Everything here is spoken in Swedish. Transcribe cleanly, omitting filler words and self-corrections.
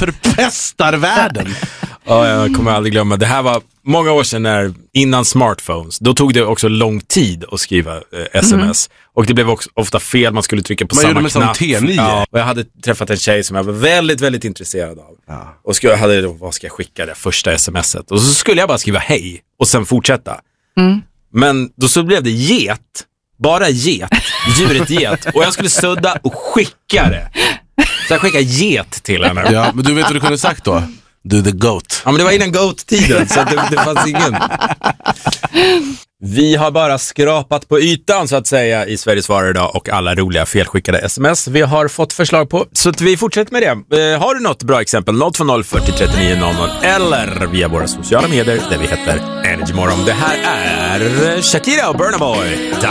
förpestar världen. Ja, jag kommer aldrig glömma. Det här var många år sedan innan smartphones. Då tog det också lång tid att skriva sms. Och det blev också ofta fel, man skulle trycka på samma knapp. T9. Ja, och jag hade träffat en tjej som jag var väldigt, väldigt intresserad av. Ja. Och vad ska jag skicka det första smset? Och så skulle jag bara skriva hej och sen fortsätta. Men då så blev det get. Bara get. Djuret get. Och jag skulle sudda och skicka det. Så jag skickade get till henne. Ja, men du vet vad du kunde sagt då? Du the goat. Ja, men det var innan goat-tiden så det fanns ingen. Vi har bara skrapat på ytan så att säga i Sveriges svar idag och alla roliga felskickade sms vi har fått förslag på. Så att vi fortsätter med det. Har du något bra exempel? 020 40 39 00 eller via våra sociala medier där vi heter Energy Morgon. Det här är Shakira och Burna Boy.